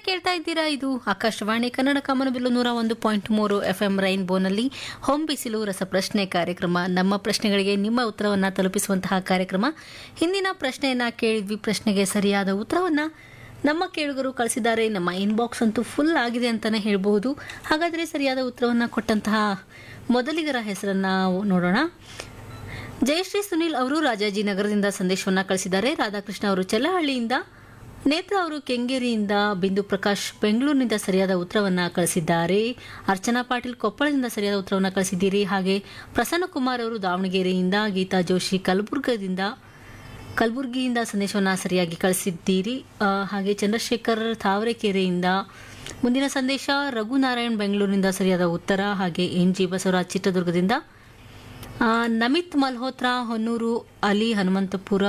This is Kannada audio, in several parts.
ಕೇಳ್ತಾ ಇದ್ದೀರಾ, ಇದು ಆಕಾಶವಾಣಿ ಕನ್ನಡ ಕಾಮನಬಿಲ್ಲು 101.3 FM ರೈನ್ಬೋನಲ್ಲಿ ಹೋಮ್ ಬಿಸಿಲು ರಸಪ್ರಶ್ನೆ ಕಾರ್ಯಕ್ರಮ. ನಮ್ಮ ಪ್ರಶ್ನೆಗಳಿಗೆ ನಿಮ್ಮ ಉತ್ತರವನ್ನು ತಲುಪಿಸುವಂತಹ ಕಾರ್ಯಕ್ರಮ. ಹಿಂದಿನ ಪ್ರಶ್ನೆಯನ್ನ ಕೇಳಿದ್ವಿ. ಪ್ರಶ್ನೆಗೆ ಸರಿಯಾದ ಉತ್ತರವನ್ನ ನಮ್ಮ ಕೇಳುಗರು ಕಳಿಸಿದ್ದಾರೆ. ನಮ್ಮ ಇನ್ಬಾಕ್ಸ್ ಅಂತೂ ಫುಲ್ ಆಗಿದೆ ಅಂತಾನೆ ಹೇಳಬಹುದು. ಹಾಗಾದರೆ ಸರಿಯಾದ ಉತ್ತರವನ್ನು ಕೊಟ್ಟಂತಹ ಮೊದಲಿಗರ ಹೆಸರನ್ನ ನೋಡೋಣ. ಜಯಶ್ರೀ ಸುನಿಲ್ ಅವರು ರಾಜಾಜಿನಗರದಿಂದ ಸಂದೇಶವನ್ನು ಕಳಿಸಿದ್ದಾರೆ. ರಾಧಾಕೃಷ್ಣ ಅವರು ಚೆಲ್ಲಹಳ್ಳಿಯಿಂದ, ನೇತ್ರ ಅವರು ಕೆಂಗೇರಿಯಿಂದ, ಬಿಂದು ಪ್ರಕಾಶ್ ಬೆಂಗಳೂರಿನಿಂದ ಸರಿಯಾದ ಉತ್ತರವನ್ನು ಕಳಿಸಿದ್ದಾರೆ. ಅರ್ಚನಾ ಪಾಟೀಲ್ ಕೊಪ್ಪಳದಿಂದ ಸರಿಯಾದ ಉತ್ತರವನ್ನು ಕಳಿಸಿದ್ದೀರಿ. ಹಾಗೆ ಪ್ರಸನ್ನ ಕುಮಾರ್ ಅವರು ದಾವಣಗೆರೆಯಿಂದ, ಗೀತಾ ಜೋಶಿ ಕಲಬುರಗಿಯಿಂದ ಸಂದೇಶವನ್ನು ಸರಿಯಾಗಿ ಕಳಿಸಿದ್ದೀರಿ. ಹಾಗೆ ಚಂದ್ರಶೇಖರ್ ತಾವರೆಕೆರೆಯಿಂದ, ಮುಂದಿನ ಸಂದೇಶ ರಘುನಾರಾಯಣ್ ಬೆಂಗಳೂರಿನಿಂದ ಸರಿಯಾದ ಉತ್ತರ. ಹಾಗೆ NG ಬಸವರಾಜ್ ಚಿತ್ರದುರ್ಗದಿಂದ, ನಮಿತ್ ಮಲ್ಹೋತ್ರಾ ಹೊನ್ನೂರು, ಅಲಿ ಹನುಮಂತಪುರ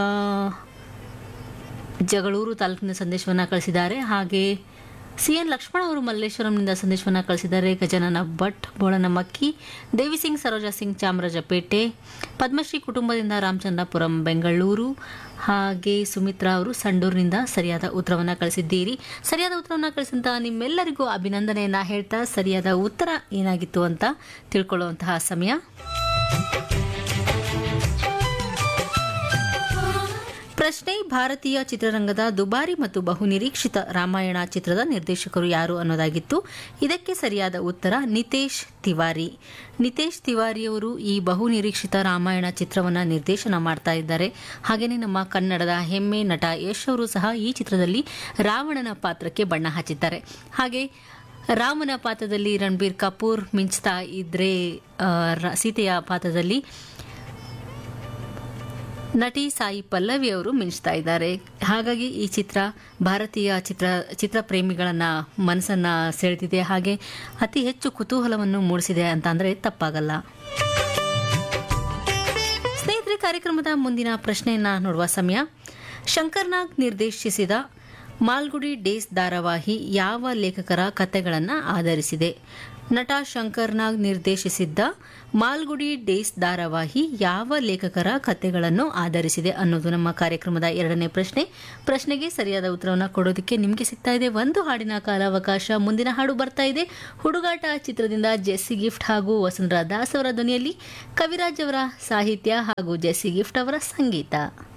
ಜಗಳೂರು ತಾಲೂಕಿನ ಸಂದೇಶವನ್ನು ಕಳಿಸಿದ್ದಾರೆ. ಹಾಗೆ CN ಲಕ್ಷ್ಮಣ ಅವರು ಮಲ್ಲೇಶ್ವರಂನಿಂದ ಸಂದೇಶವನ್ನು ಕಳಿಸಿದ್ದಾರೆ. ಗಜಾನನ ಭಟ್ ಬೋಳನಮಕ್ಕಿ, ದೇವಿ ಸಿಂಗ್ ಸರೋಜಾ ಸಿಂಗ್ ಚಾಮರಾಜಪೇಟೆ, ಪದ್ಮಶ್ರೀ ಕುಟುಂಬದಿಂದ ರಾಮಚಂದ್ರಪುರಂ ಬೆಂಗಳೂರು. ಹಾಗೆ ಸುಮಿತ್ರಾ ಅವರು ಸಂಡೂರಿನಿಂದ ಸರಿಯಾದ ಉತ್ತರವನ್ನು ಕಳಿಸಿದ್ದೀರಿ. ಸರಿಯಾದ ಉತ್ತರವನ್ನು ಕಳಿಸಿದಂತಹ ನಿಮ್ಮೆಲ್ಲರಿಗೂ ಅಭಿನಂದನೆಯನ್ನ ಹೇಳ್ತಾ ಸರಿಯಾದ ಉತ್ತರ ಏನಾಗಿತ್ತು ಅಂತ ತಿಳ್ಕೊಳ್ಳುವಂತಹ ಸಮಯ. ಪ್ರಶ್ನೆ: ಭಾರತೀಯ ಚಿತ್ರರಂಗದ ದುಬಾರಿ ಮತ್ತು ಬಹುನಿರೀಕ್ಷಿತ ರಾಮಾಯಣ ಚಿತ್ರದ ನಿರ್ದೇಶಕರು ಯಾರು ಅನ್ನೋದಾಗಿತ್ತು. ಇದಕ್ಕೆ ಸರಿಯಾದ ಉತ್ತರ ನಿತೇಶ್ ತಿವಾರಿ. ನಿತೇಶ್ ತಿವಾರಿಯವರು ಈ ಬಹುನಿರೀಕ್ಷಿತ ರಾಮಾಯಣ ಚಿತ್ರವನ್ನು ನಿರ್ದೇಶನ ಮಾಡ್ತಾ ಇದ್ದಾರೆ. ಹಾಗೆಯೇ ನಮ್ಮ ಕನ್ನಡದ ಹೆಮ್ಮೆ ನಟ ಯಶ್ ಅವರು ಸಹ ಈ ಚಿತ್ರದಲ್ಲಿ ರಾವಣನ ಪಾತ್ರಕ್ಕೆ ಬಣ್ಣ ಹಚ್ಚಿದ್ದಾರೆ. ಹಾಗೆ ರಾಮನ ಪಾತ್ರದಲ್ಲಿ ರಣಬೀರ್ ಕಪೂರ್ ಮಿಂಚ್ತಾ ಇದ್ರೆ, ಸೀತೆಯ ಪಾತ್ರದಲ್ಲಿ ನಟಿ ಸಾಯಿ ಪಲ್ಲವಿ ಅವರು ಮಿಂಚ್ತಾ ಇದ್ದಾರೆ. ಹಾಗಾಗಿ ಈ ಚಿತ್ರ ಭಾರತೀಯ ಚಿತ್ರ ಪ್ರೇಮಿಗಳನ್ನ ಮನಸ್ಸನ್ನ ಸೆಳೆದಿದೆ. ಹಾಗೆ ಅತಿ ಹೆಚ್ಚು ಕುತೂಹಲವನ್ನು ಮೂಡಿಸಿದೆ ಅಂತ ಅಂದ್ರೆ ತಪ್ಪಾಗಲ್ಲ. ಸ್ನೇಹಿತರೆ, ಕಾರ್ಯಕ್ರಮದ ಮುಂದಿನ ಪ್ರಶ್ನೆಯನ್ನ ನೋಡುವ ಸಮಯ. ಶಂಕರ್ನಾಗ್ ನಿರ್ದೇಶಿಸಿದ ಮಾಲ್ಗುಡಿ ಡೇಸ್ ಧಾರಾವಾಹಿ ಯಾವ ಲೇಖಕರ ಕಥೆಗಳನ್ನು ಆಧರಿಸಿದೆ? ನಟ ಶಂಕರ್ನಾಗ್ ನಿರ್ದೇಶಿಸಿದ್ದ ಮಾಲ್ಗುಡಿ ಡೇಸ್ ಧಾರಾವಾಹಿ ಯಾವ ಲೇಖಕರ ಕಥೆಗಳನ್ನು ಆಧರಿಸಿದೆ ಅನ್ನೋದು ನಮ್ಮ ಕಾರ್ಯಕ್ರಮದ ಎರಡನೇ ಪ್ರಶ್ನೆ. ಪ್ರಶ್ನೆಗೆ ಸರಿಯಾದ ಉತ್ತರವನ್ನು ಕೊಡೋದಕ್ಕೆ ನಿಮಗೆ ಸಿಗ್ತಾ ಇದೆ ಒಂದು ಹಾಡಿನ ಕಾಲಾವಕಾಶ. ಮುಂದಿನ ಹಾಡು ಬರ್ತಾ ಇದೆ ಹುಡುಗಾಟ ಚಿತ್ರದಿಂದ. ಜೆಸ್ಸಿ ಗಿಫ್ಟ್ ಹಾಗೂ ವಸುಂಧರಾ ದಾಸ್ ಅವರ ಧ್ವನಿಯಲ್ಲಿ, ಕವಿರಾಜ್ ಅವರ ಸಾಹಿತ್ಯ ಹಾಗೂ ಜೆಸ್ಸಿ ಗಿಫ್ಟ್ ಅವರ ಸಂಗೀತ.